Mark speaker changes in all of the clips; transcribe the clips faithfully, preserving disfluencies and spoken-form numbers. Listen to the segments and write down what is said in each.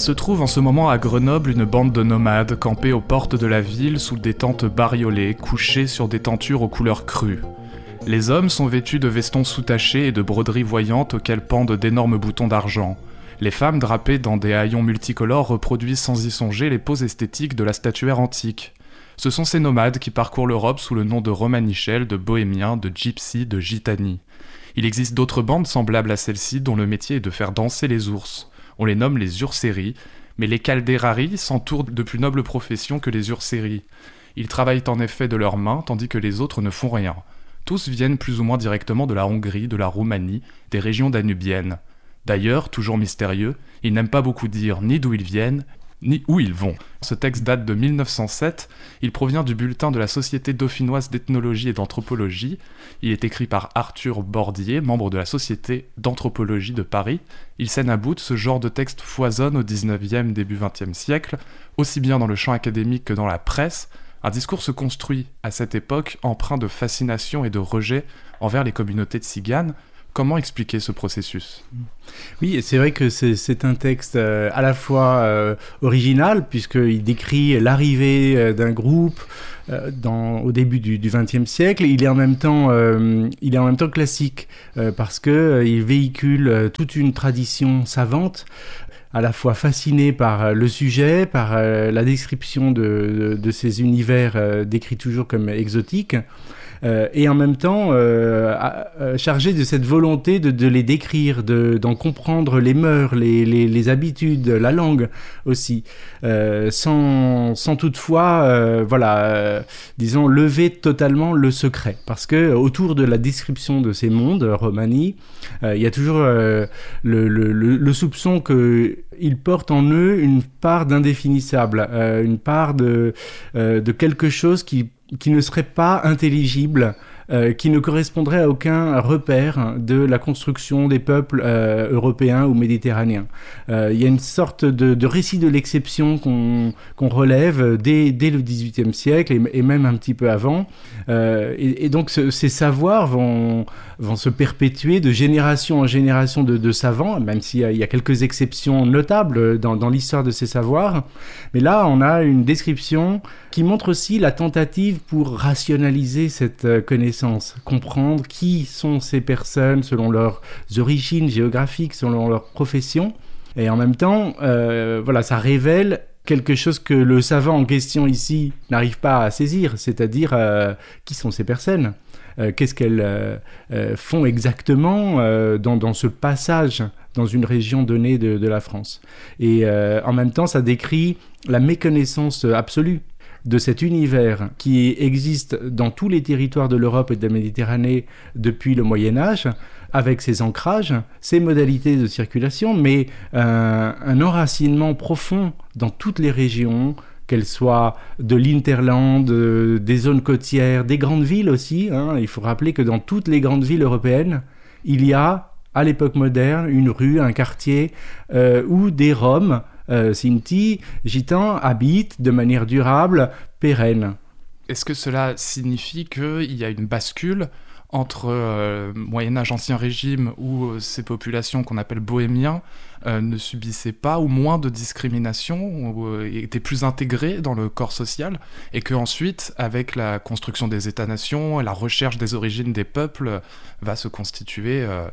Speaker 1: se trouve en ce moment à Grenoble une bande de nomades campés aux portes de la ville sous des tentes bariolées, couchés sur des tentures aux couleurs crues. Les hommes sont vêtus de vestons soutachés et de broderies voyantes auxquelles pendent d'énormes boutons d'argent. Les femmes drapées dans des haillons multicolores reproduisent sans y songer les poses esthétiques de la statuaire antique. Ce sont ces nomades qui parcourent l'Europe sous le nom de romanichels, de bohémiens, de gypsies, de gitani. Il existe d'autres bandes semblables à celle-ci dont le métier est de faire danser les ours. On les nomme les urseries, mais les calderari s'entourent de plus nobles professions que les urseries. Ils travaillent en effet de leurs mains, tandis que les autres ne font rien. Tous viennent plus ou moins directement de la Hongrie, de la Roumanie, des régions danubiennes. D'ailleurs, toujours mystérieux, ils n'aiment pas beaucoup dire ni d'où ils viennent, ni où ils vont. Ce texte date de mille neuf cent sept, il provient du bulletin de la Société dauphinoise d'ethnologie et d'anthropologie. Il est écrit par Arthur Bordier, membre de la Société d'anthropologie de Paris. Il scène à bout, ce genre de texte foisonne au dix-neuvième, début vingtième siècle, aussi bien dans le champ académique que dans la presse. Un discours se construit à cette époque empreint de fascination et de rejet envers les communautés de tziganes. Comment expliquer ce processus ?
Speaker 2: Oui, c'est vrai que c'est, c'est un texte euh, à la fois euh, original, puisqu'il décrit l'arrivée euh, d'un groupe euh, dans, au début du vingtième siècle. Il est en même temps, euh, il est en même temps classique, euh, parce qu'il euh, véhicule euh, toute une tradition savante, à la fois fasciné par le sujet, par euh, la description de, de, de ces univers euh, décrits toujours comme exotiques, euh, et en même temps euh, euh, chargé de cette volonté de, de les décrire, de, d'en comprendre les mœurs, les, les, les habitudes, la langue aussi, euh, sans, sans toutefois, euh, voilà, euh, disons, lever totalement le secret. Parce que autour de la description de ces mondes, Romani, euh, il y a toujours euh, le, le, le, le soupçon que ils portent en eux une part d'indéfinissable, euh, une part de, euh, de quelque chose qui, qui ne serait pas intelligible, euh, qui ne correspondrait à aucun repère de la construction des peuples euh, européens ou méditerranéens. Euh, il y a une sorte de, de récit de l'exception qu'on, qu'on relève dès, dès le dix-huitième siècle et, et même un petit peu avant. Euh, et, et donc ce, ces savoirs vont, vont se perpétuer de génération en génération de, de savants, même s'il y a, il y a quelques exceptions notables dans, dans l'histoire de ces savoirs. Mais là, on a une description qui montre aussi la tentative pour rationaliser cette connaissance, comprendre qui sont ces personnes selon leurs origines géographiques, selon leur profession. Et en même temps, euh, voilà, ça révèle quelque chose que le savant en question ici n'arrive pas à saisir, c'est-à-dire euh, qui sont ces personnes, euh, qu'est-ce qu'elles euh, euh, font exactement euh, dans, dans ce passage dans une région donnée de, de la France. Et euh, en même temps, ça décrit la méconnaissance absolue de cet univers qui existe dans tous les territoires de l'Europe et de la Méditerranée depuis le Moyen-Âge, avec ses ancrages, ses modalités de circulation, mais euh, un enracinement profond dans toutes les régions, qu'elles soient de l'Hinterland, euh, des zones côtières, des grandes villes aussi. Hein. Il faut rappeler que dans toutes les grandes villes européennes, il y a, à l'époque moderne, une rue, un quartier euh, où des Roms, Euh, Sinti, gitans habitent de manière durable, pérenne.
Speaker 1: Est-ce que cela signifie qu'il y a une bascule entre euh, Moyen-Âge, Ancien Régime, où euh, ces populations qu'on appelle bohémiens euh, ne subissaient pas ou moins de discrimination, ou euh, étaient plus intégrés dans le corps social, et qu'ensuite, avec la construction des États-nations et la recherche des origines des peuples, va se constituer euh,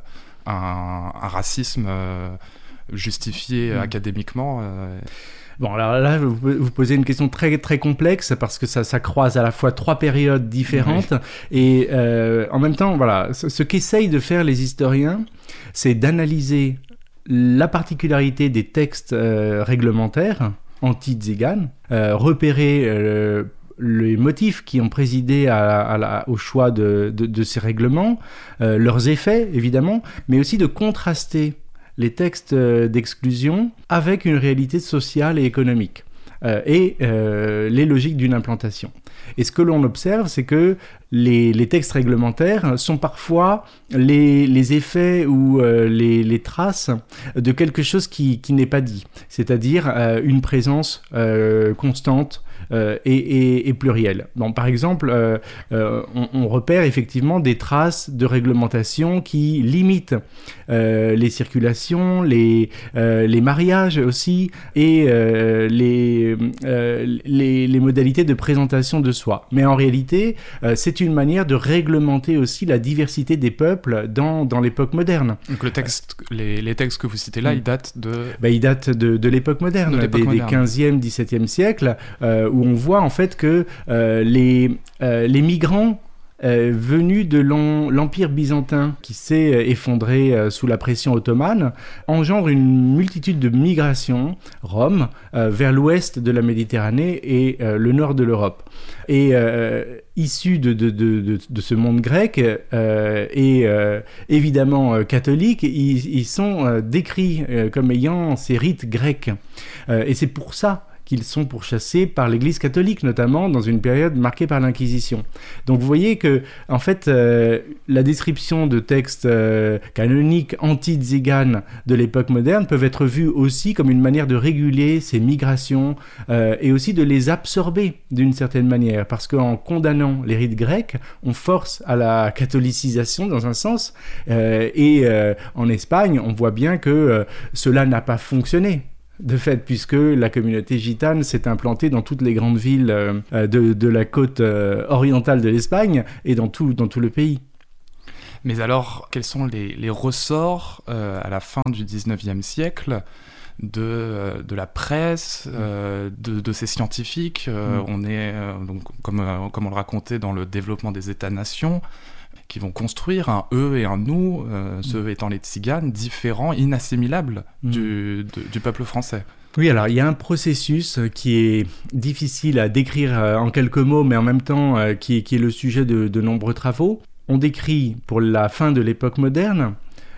Speaker 1: un, un racisme euh, justifié mmh. académiquement euh...
Speaker 2: Bon, alors là, vous, vous posez une question très, très complexe parce que ça, ça croise à la fois trois périodes différentes. Oui. Et euh, en même temps, voilà, ce, ce qu'essayent de faire les historiens, c'est d'analyser la particularité des textes euh, réglementaires anti-tziganes, euh, repérer euh, les motifs qui ont présidé à, à la, au choix de, de, de ces règlements, euh, leurs effets, évidemment, mais aussi de contraster les textes d'exclusion avec une réalité sociale et économique euh, et euh, les logiques d'une implantation. Et ce que l'on observe, c'est que les, les textes réglementaires sont parfois les, les effets ou euh, les, les traces de quelque chose qui, qui n'est pas dit, c'est-à-dire euh, une présence euh, constante Euh, et, et, et pluriel. Bon, par exemple, euh, euh, on, on repère effectivement des traces de réglementation qui limitent euh, les circulations, les, euh, les mariages aussi, et euh, les, euh, les, les modalités de présentation de soi. Mais en réalité, euh, c'est une manière de réglementer aussi la diversité des peuples dans, dans l'époque moderne.
Speaker 1: Donc le texte, les, les textes que vous citez là, mmh. ils datent de...
Speaker 2: Ben, ils datent de, de l'époque moderne, de l'époque des, moderne. des quinzième, dix-septième siècle, euh, où on voit en fait que euh, les, euh, les migrants euh, venus de l'Empire byzantin qui s'est effondré euh, sous la pression ottomane engendrent une multitude de migrations, Rome, euh, vers l'ouest de la Méditerranée et euh, le nord de l'Europe. Et euh, issus de, de, de, de, de ce monde grec euh, et euh, évidemment euh, catholique, ils, ils sont euh, décrits euh, comme ayant ces rites grecs. Euh, et c'est pour ça qu'ils sont pourchassés par l'Église catholique, notamment dans une période marquée par l'Inquisition. Donc vous voyez que, en fait, euh, la description de textes euh, canoniques anti-tziganes de l'époque moderne peuvent être vues aussi comme une manière de réguler ces migrations euh, et aussi de les absorber d'une certaine manière, parce qu'en condamnant les rites grecs, on force à la catholicisation dans un sens, euh, et euh, en Espagne, on voit bien que euh, cela n'a pas fonctionné. De fait, puisque la communauté gitane s'est implantée dans toutes les grandes villes euh, de, de la côte euh, orientale de l'Espagne et dans tout, dans tout le pays.
Speaker 1: Mais alors, quels sont les, les ressorts euh, à la fin du dix-neuvième siècle de, euh, de la presse, euh, de, de ces scientifiques euh, mmh. On est, euh, donc, comme, euh, comme on le racontait dans le développement des États-nations, qui vont construire un eux et un nous, euh, ce eux étant les tziganes, différents, inassimilables mmh. du, de, du peuple français.
Speaker 2: Oui, alors il y a un processus qui est difficile à décrire en quelques mots, mais en même temps euh, qui, qui est le sujet de, de nombreux travaux. On décrit, pour la fin de l'époque moderne,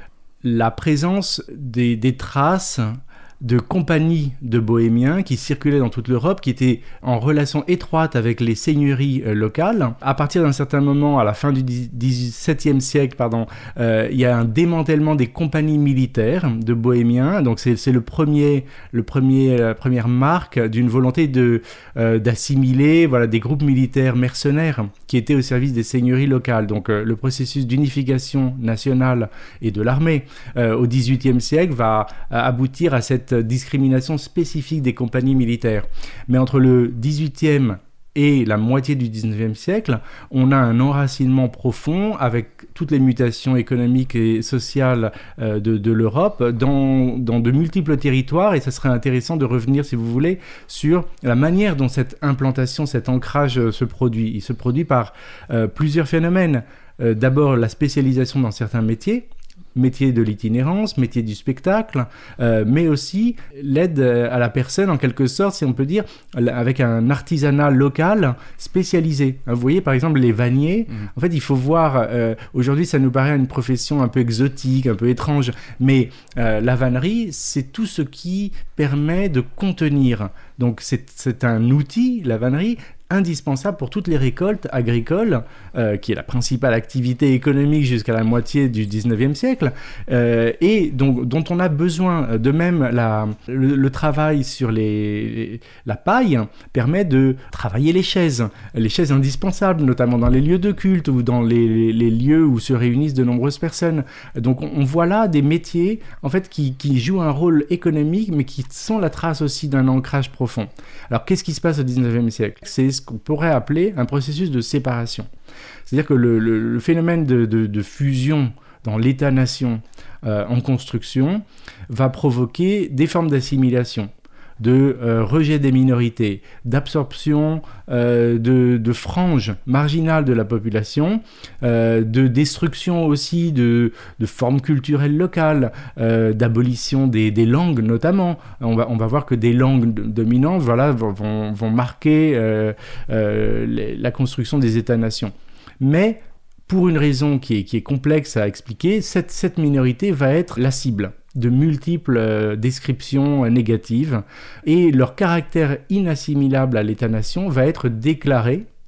Speaker 2: la présence des, des traces de compagnies de bohémiens qui circulaient dans toute l'Europe, qui étaient en relation étroite avec les seigneuries euh, locales. À partir d'un certain moment, à la fin du dix-septième siècle, pardon, euh, il y a un démantèlement des compagnies militaires de bohémiens. Donc c'est, c'est le premier, le premier, la première marque d'une volonté de, euh, d'assimiler voilà, des groupes militaires mercenaires qui étaient au service des seigneuries locales. Donc euh, le processus d'unification nationale et de l'armée euh, au dix-huitième siècle va aboutir à cette discrimination spécifique des compagnies militaires. Mais entre le dix-huitième et la moitié du dix-neuvième siècle, on a un enracinement profond avec toutes les mutations économiques et sociales euh, de, de l'Europe dans, dans de multiples territoires, et ça serait intéressant de revenir, si vous voulez, sur la manière dont cette implantation, cet ancrage euh, se produit. Il se produit par euh, plusieurs phénomènes. Euh, d'abord, la spécialisation dans certains métiers, métier de l'itinérance, métier du spectacle, euh, mais aussi l'aide à la personne, en quelque sorte, si on peut dire, avec un artisanat local spécialisé. Vous voyez, par exemple, les vanniers. Mmh. En fait, il faut voir, euh, aujourd'hui, ça nous paraît une profession un peu exotique, un peu étrange, mais euh, la vannerie, c'est tout ce qui permet de contenir. Donc, c'est, c'est un outil, la vannerie, indispensable pour toutes les récoltes agricoles, euh, qui est la principale activité économique jusqu'à la moitié du dix-neuvième siècle, euh, et donc, dont on a besoin. De même, la, le, le travail sur les, les, la paille permet de travailler les chaises, les chaises indispensables, notamment dans les lieux de culte ou dans les, les, les lieux où se réunissent de nombreuses personnes. Donc on, on voit là des métiers en fait, qui, qui jouent un rôle économique, mais qui sont la trace aussi d'un ancrage profond. Alors qu'est-ce qui se passe au dix-neuvième siècle ? C'est ce qu'on pourrait appeler un processus de séparation. C'est-à-dire que le, le, le phénomène de, de, de fusion dans l'État-nation euh, en construction va provoquer des formes d'assimilation, de euh, rejet des minorités, d'absorption euh, de, de franges marginales de la population, euh, de destruction aussi de, de formes culturelles locales, euh, d'abolition des, des langues notamment. On va, on va voir que des langues dominantes voilà, vont, vont marquer euh, euh, les, la construction des États-nations. Mais pour une raison qui est, qui est complexe à expliquer, cette, cette minorité va être la cible de multiples euh, descriptions euh, négatives, et leur caractère inassimilable à l'État-nation va être déclaré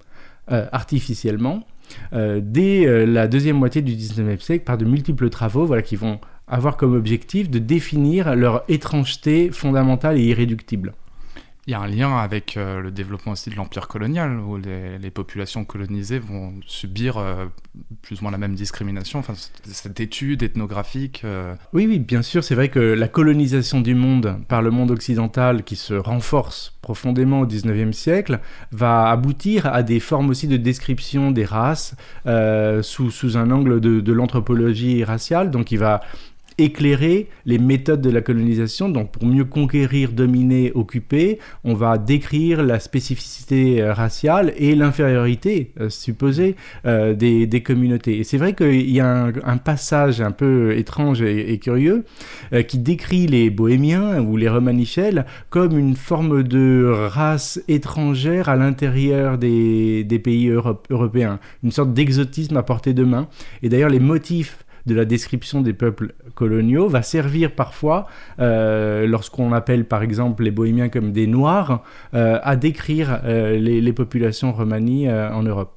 Speaker 2: euh, artificiellement euh, dès euh, la deuxième moitié du dix-neuvième siècle par de multiples travaux voilà, qui vont avoir comme objectif de définir leur étrangeté fondamentale et irréductible.
Speaker 1: Il y a un lien avec euh, le développement aussi de l'empire colonial, où les, les populations colonisées vont subir euh, plus ou moins la même discrimination, enfin, cette étude ethnographique. Euh...
Speaker 2: Oui, oui, bien sûr, c'est vrai que la colonisation du monde par le monde occidental, qui se renforce profondément au dix-neuvième siècle, va aboutir à des formes aussi de description des races euh, sous, sous un angle de, de l'anthropologie raciale, donc il va éclairer les méthodes de la colonisation. Donc pour mieux conquérir, dominer, occuper, on va décrire la spécificité euh, raciale et l'infériorité euh, supposée euh, des, des communautés. Et c'est vrai qu'il y a un, un passage un peu étrange et, et curieux euh, qui décrit les Bohémiens ou les Romanichels comme une forme de race étrangère à l'intérieur des, des pays Europe, européens, une sorte d'exotisme à portée de main. Et d'ailleurs les motifs de la description des peuples coloniaux va servir parfois, euh, lorsqu'on appelle par exemple les Bohémiens comme des Noirs, euh, à décrire euh, les, les populations romanies euh, en Europe.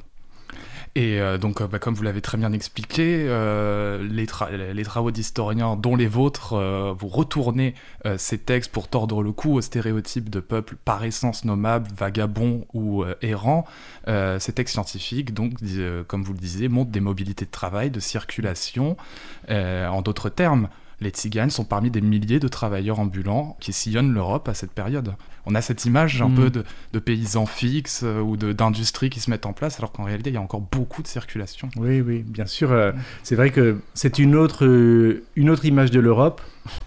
Speaker 1: Et euh, donc, euh, bah, comme vous l'avez très bien expliqué, euh, les, tra- les travaux d'historiens, dont les vôtres, euh, vous retournez euh, ces textes pour tordre le cou aux stéréotypes de peuples par essence nomades, vagabonds ou euh, errants. Euh, ces textes scientifiques, donc, euh, comme vous le disiez, montrent des mobilités de travail, de circulation. Euh, en d'autres termes, les Tziganes sont parmi des milliers de travailleurs ambulants qui sillonnent l'Europe à cette période. On a cette image un mmh. peu de, de paysans fixes euh, ou de, d'industries qui se mettent en place, alors qu'en réalité, il y a encore beaucoup de circulation.
Speaker 2: Oui, oui, bien sûr. Euh, c'est vrai que c'est une autre, euh, une autre image de l'Europe.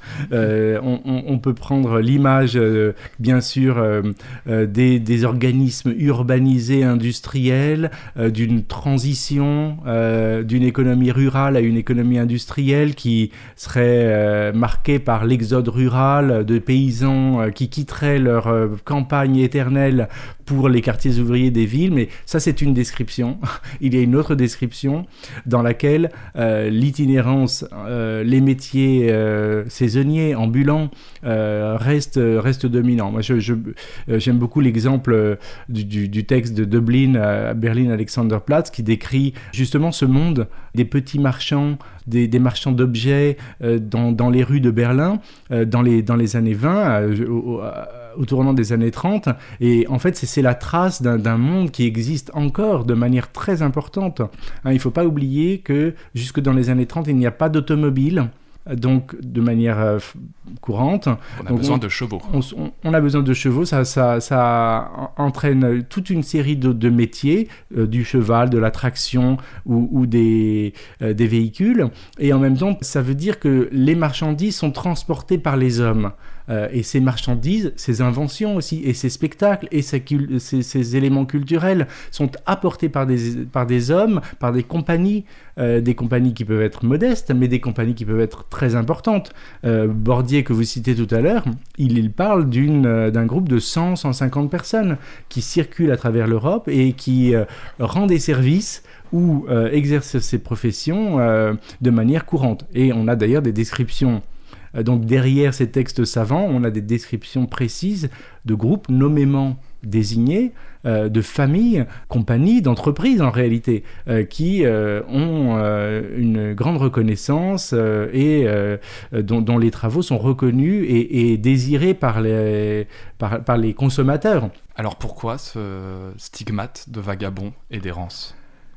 Speaker 2: Euh, on, on, on peut prendre l'image, euh, bien sûr, euh, euh, des, des organismes urbanisés, industriels, euh, d'une transition euh, d'une économie rurale à une économie industrielle qui serait euh, marquée par l'exode rural de paysans euh, qui quitteraient leur euh, campagne éternelle pour les quartiers ouvriers des villes. Mais ça, c'est une description. Il y a une autre description dans laquelle euh, l'itinérance, euh, les métiers euh, saisonniers, ambulants, euh, restent, restent dominants. Moi, je, je, euh, j'aime beaucoup l'exemple euh, du, du, du texte de Dublin à Berlin Alexanderplatz qui décrit justement ce monde des petits marchands, des, des marchands d'objets euh, dans, dans les rues de Berlin euh, dans, les, dans les années vingt, euh, au, au tournant des années trente. Et en fait, c'est, c'est la trace d'un, d'un monde qui existe encore de manière très importante. Hein, il ne faut pas oublier que jusque dans les années trente, il n'y a pas d'automobile. Donc, de manière euh, courante.
Speaker 1: On a
Speaker 2: donc,
Speaker 1: besoin
Speaker 2: on,
Speaker 1: de chevaux.
Speaker 2: On, on, on a besoin de chevaux. Ça, ça, ça entraîne toute une série de, de métiers, euh, du cheval, de la traction ou, ou des, euh, des véhicules. Et en même temps, ça veut dire que les marchandises sont transportées par les hommes. Euh, et ces marchandises, ces inventions aussi, et ces spectacles, et ces, cul- ces, ces éléments culturels sont apportés par des, par des hommes, par des compagnies, euh, des compagnies qui peuvent être modestes, mais des compagnies qui peuvent être très importantes. Euh, Bordier, que vous citez tout à l'heure, il, il parle d'une, euh, d'un groupe de cent à cent cinquante personnes qui circulent à travers l'Europe et qui euh, rend des services ou euh, exercent ces professions euh, de manière courante. Et on a d'ailleurs des descriptions. Donc derrière ces textes savants, on a des descriptions précises de groupes nommément désignés, euh, de familles, compagnies, d'entreprises en réalité, euh, qui euh, ont euh, une grande reconnaissance euh, et euh, dont, dont les travaux sont reconnus et, et désirés par les, par, par les consommateurs.
Speaker 1: Alors pourquoi ce stigmate de vagabond et d'errance ?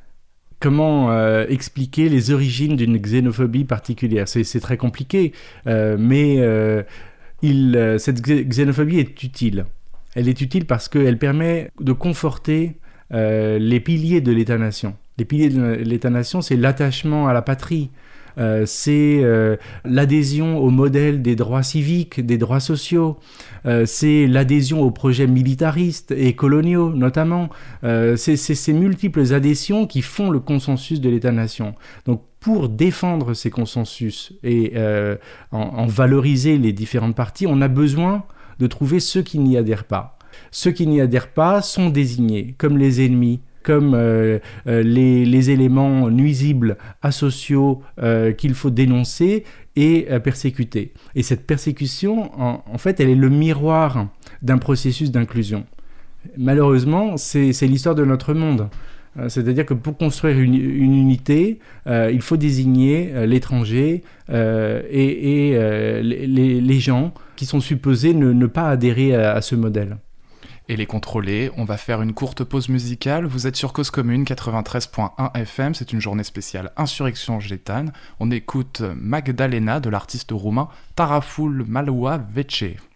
Speaker 2: Comment euh, expliquer les origines d'une xénophobie particulière ? C'est, c'est très compliqué, euh, mais euh, il, euh, cette xénophobie est utile. Elle est utile parce qu'elle permet de conforter euh, les piliers de l'État-nation. Les piliers de l'État-nation, c'est l'attachement à la patrie, euh, c'est euh, l'adhésion au modèle des droits civiques, des droits sociaux, euh, c'est l'adhésion aux projets militaristes et coloniaux notamment. Euh, c'est, c'est ces multiples adhésions qui font le consensus de l'État-nation. Donc pour défendre ces consensus et euh, en, en valoriser les différentes parties, on a besoin de trouver ceux qui n'y adhèrent pas. Ceux qui n'y adhèrent pas sont désignés comme les ennemis, comme euh, euh, les, les éléments nuisibles, asociaux euh, qu'il faut dénoncer et euh, persécuter. Et cette persécution, en, en fait, elle est le miroir d'un processus d'inclusion. Malheureusement, c'est, c'est l'histoire de notre monde. Euh, c'est-à-dire que pour construire une, une unité, euh, il faut désigner euh, l'étranger euh, et, et euh, les, les gens qui sont supposés ne, ne pas adhérer à, à ce modèle.
Speaker 1: Et les contrôler. On va faire une courte pause musicale. Vous êtes sur Cause Commune quatre-vingt-treize point un F M. C'est une journée spéciale Insurrection Gétane. On écoute Magdalena de l'artiste roumain Taraful Malua Vece.